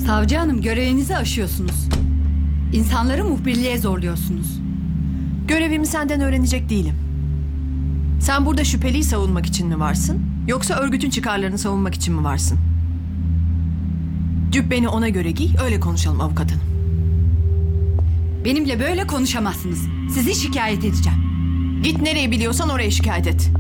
Savcı hanım, görevinizi aşıyorsunuz. İnsanları muhbirliğe zorluyorsunuz. Görevimi senden öğrenecek değilim. Sen burada şüpheliyi savunmak için mi varsın? Yoksa örgütün çıkarlarını savunmak için mi varsın? Cübbeni ona göre giy, öyle konuşalım avukat hanım. Benimle böyle konuşamazsınız. Sizi şikayet edeceğim. Git nereye biliyorsan oraya şikayet et.